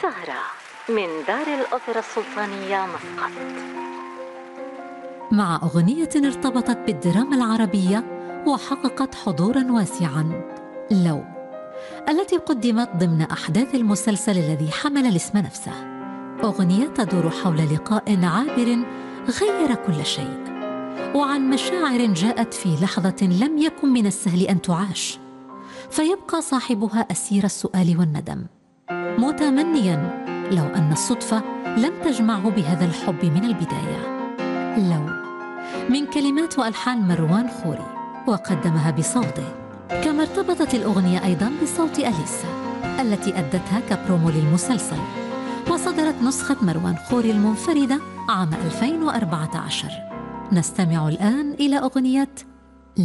سهرة من دار الأوبرا السلطانية مسقط، مع أغنية ارتبطت بالدراما العربية وحققت حضوراً واسعاً، لو، التي قدمت ضمن أحداث المسلسل الذي حمل الاسم نفسه. أغنية تدور حول لقاء عابر غير كل شيء، وعن مشاعر جاءت في لحظة لم يكن من السهل أن تعاش، فيبقى صاحبها أسير السؤال والندم، متمنياً لو أن الصدفة لم تجمعه بهذا الحب من البداية. لو، من كلمات وألحان مروان خوري، وقدمها بصوته. كما ارتبطت الأغنية أيضاً بصوت أليسا التي أدتها كبرومو للمسلسل، وصدرت نسخة مروان خوري المنفردة عام 2014. نستمع الآن إلى أغنية